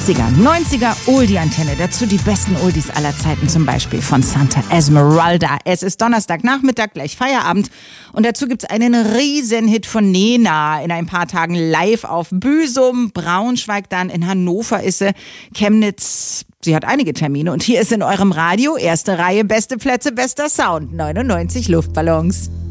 80er, 90er Oldie-Antenne. Dazu die besten Oldies aller Zeiten, zum Beispiel von Santa Esmeralda. Es ist Donnerstagnachmittag, gleich Feierabend. Und dazu gibt's einen Riesenhit von Nena. In ein paar Tagen live auf Büsum, Braunschweig, dann in Hannover ist sie, Chemnitz. Sie hat einige Termine. Und hier ist in eurem Radio, erste Reihe, beste Plätze, bester Sound, 99 Luftballons.